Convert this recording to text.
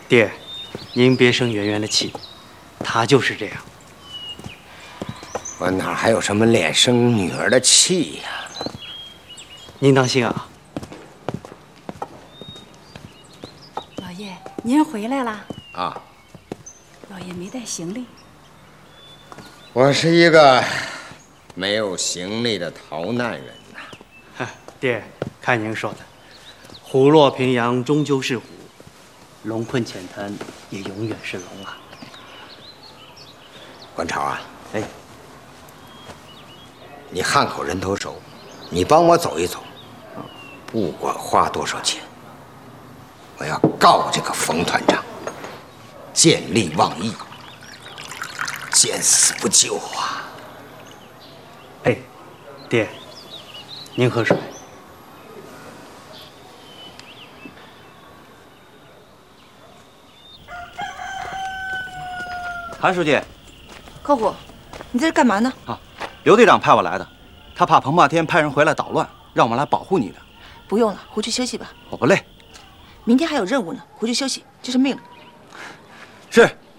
爹，您别生圆圆的气，她就是这样。 我哪还有什么恋生女儿的气呀？ 您当心啊！ 老爷，您回来啦？ 啊， 老爷没带行李。 我是一个没有行李的逃难人呐。 爹，看您说的，虎落平阳终究是虎，龙困浅滩也永远是龙啊。 关潮啊， 哎， 你汉口人头熟，你帮我走一走，不管花多少钱，我要告这个冯团长见利忘义，见死不救啊！ 哎，爹，您喝水。 韩书记， 客户，你在这干嘛呢？ 啊，刘队长派我来的，他怕彭霸天派人回来捣乱，让我们来保护你的。 不用了，回去休息吧。 我不累。 明天还有任务呢，回去休息，这是命令。 是。